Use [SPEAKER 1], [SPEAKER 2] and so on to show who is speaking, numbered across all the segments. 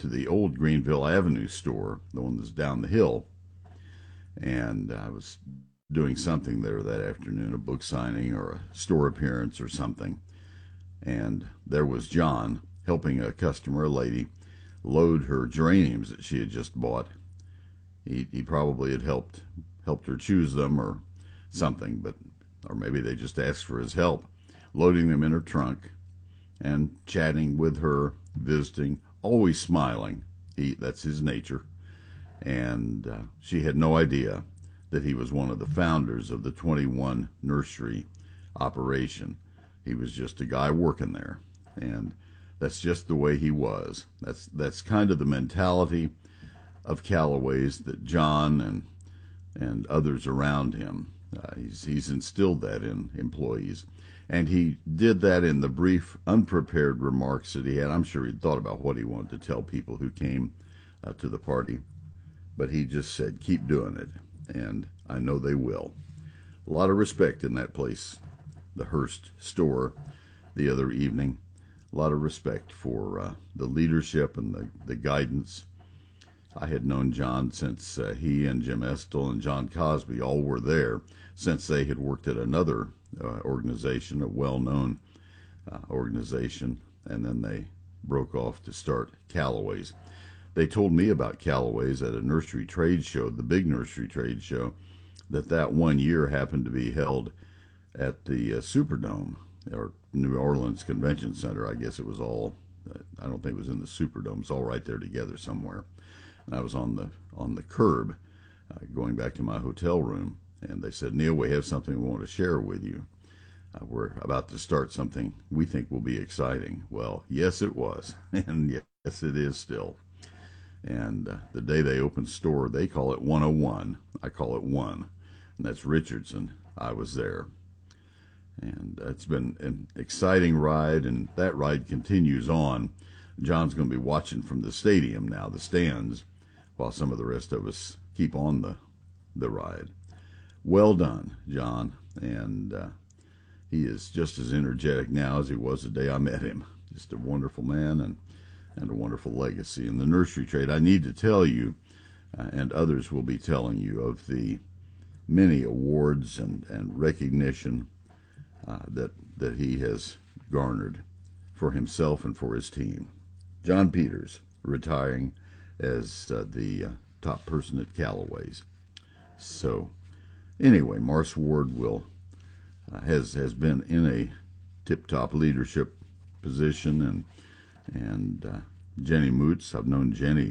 [SPEAKER 1] to the old Greenville Avenue store, the one that's down the hill, and I was doing something there that afternoon, a book signing or a store appearance or something. And there was John helping a customer, a lady, load her geraniums that she had just bought. He probably had helped her choose them or something, but or maybe they just asked for his help, loading them in her trunk and chatting with her, visiting, always smiling. That's his nature. And she had no idea that he was one of the founders of the 21 nursery operation. He was just a guy working there, and that's just the way he was. That's kind of the mentality of Callaway's that John and others around him. He's instilled that in employees, and he did that in the brief, unprepared remarks that he had. I'm sure he'd thought about what he wanted to tell people who came to the party, but he just said, "Keep doing it," and I know they will. A lot of respect in that place, the Hearst store, the other evening. A lot of respect for the leadership and the guidance. I had known John since he and Jim Estill and John Cosby all were there, since they had worked at another organization, a well-known organization, and then they broke off to start Callaway's. They told me about Callaway's at a nursery trade show, the big nursery trade show, that one year happened to be held at the Superdome, or New Orleans Convention Center. I guess it was all, I don't think it was in the Superdome. It's all right there together somewhere. And I was on the curb going back to my hotel room, and they said, "Neil, we have something we want to share with you. We're about to start something we think will be exciting." Well, yes, it was, and yes, it is still. And the day they opened store, they call it 101. I call it 1, and that's Richardson. I was there. And it's been an exciting ride, and that ride continues on. John's going to be watching from the stadium now, the stands, while some of the rest of us keep on the ride. Well done, John, and he is just as energetic now as he was the day I met him. Just a wonderful man and a wonderful legacy. In the nursery trade, I need to tell you, and others will be telling you, of the many awards and recognition that he has garnered for himself and for his team. John Peters, retiring as the top person at Callaway's. So, anyway, Marce Ward has been in a tip-top leadership position, and Jenny Moots. I've known Jenny,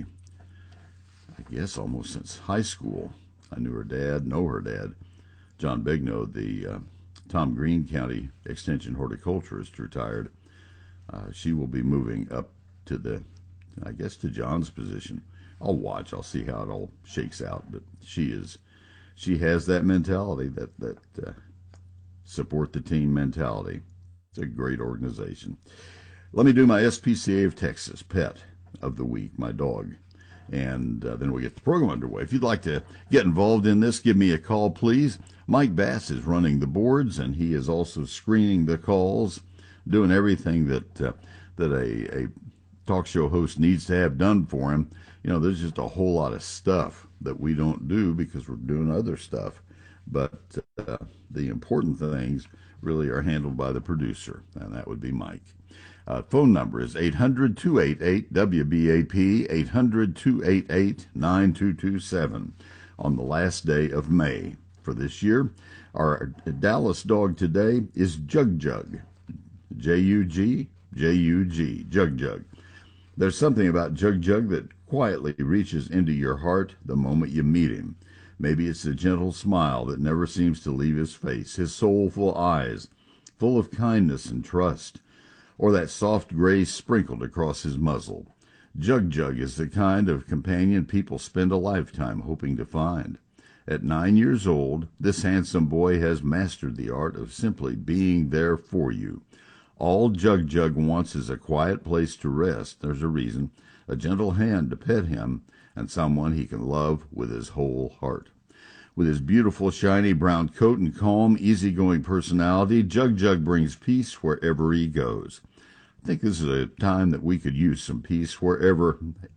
[SPEAKER 1] I guess, almost since high school. I knew her dad, know her dad, John Bigno, the Tom Green County Extension horticulturist, retired. She will be moving up to to John's position. I'll watch. I'll see how it all shakes out. But she has that mentality, that support the team mentality. It's a great organization. Let me do my SPCA of Texas pet of the week, my dog. And then we'll get the program underway. If you'd like to get involved in this, give me a call, please. Mike Bass is running the boards, and he is also screening the calls, doing everything that a talk show host needs to have done for him. You know, there's just a whole lot of stuff that we don't do because we're doing other stuff. But the important things really are handled by the producer, and that would be Mike. Phone number is 800-288-WBAP, 800-288-9227. On the last day of May for this year, our Dallas dog today is Jug Jug. J-U-G, J-U-G, Jug Jug. There's something about Jug Jug that quietly reaches into your heart the moment you meet him. Maybe it's the gentle smile that never seems to leave his face, his soulful eyes, full of kindness and trust, or that soft gray sprinkled across his muzzle. Jug Jug is the kind of companion people spend a lifetime hoping to find. At 9 years old, this handsome boy has mastered the art of simply being there for you. All Jug Jug wants is a quiet place to rest. There's a reason, a gentle hand to pet him, and someone he can love with his whole heart. With his beautiful shiny brown coat and calm, easygoing personality, Jug Jug brings peace wherever he goes. I think this is a time that we could use some peace wherever